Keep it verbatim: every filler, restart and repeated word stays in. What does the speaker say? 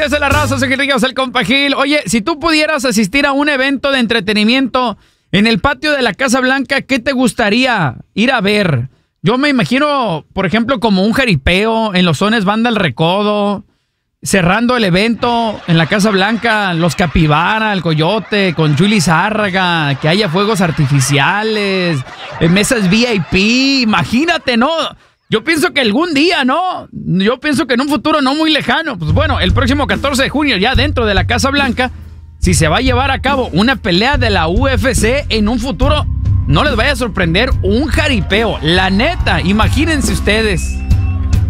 Esa es la raza, soy Enrique, el compa Gil. Oye, si tú pudieras asistir a un evento de entretenimiento en el patio de la Casa Blanca, ¿qué te gustaría ir a ver? Yo me imagino, por ejemplo, como un jaripeo en los Sones Banda El Recodo, cerrando el evento en la Casa Blanca, los Capibara, el Coyote, con Julie Zárraga, que haya fuegos artificiales, mesas V I P, imagínate, ¿no? Yo pienso que algún día, ¿no? Yo pienso que en un futuro no muy lejano. Pues bueno, el próximo catorce de junio, ya dentro de la Casa Blanca, si se va a llevar a cabo una pelea de la U F C en un futuro, no les vaya a sorprender un jaripeo. La neta, imagínense ustedes.